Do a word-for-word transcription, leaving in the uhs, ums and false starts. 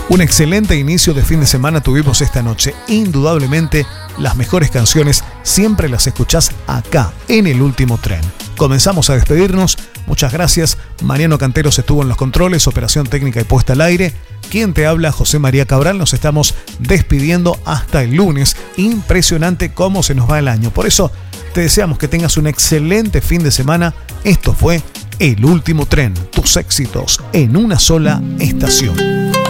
Un excelente inicio de fin de semana tuvimos esta noche. Indudablemente, las mejores canciones siempre las escuchás acá, en El Último Tren. Comenzamos a despedirnos. Muchas gracias. Mariano Canteros estuvo en los controles, operación técnica y puesta al aire. Quien te habla, José María Cabral. Nos estamos despidiendo hasta el lunes. Impresionante cómo se nos va el año. Por eso, te deseamos que tengas un excelente fin de semana. Esto fue El Último Tren. Tus éxitos en una sola estación.